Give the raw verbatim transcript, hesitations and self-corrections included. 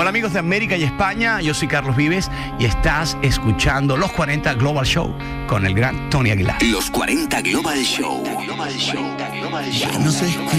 Hola amigos de América y España, yo soy Carlos Vives y estás escuchando Los cuarenta Global Show con el gran Tony Aguilar. Los cuarenta Global Show. Ya no se escribe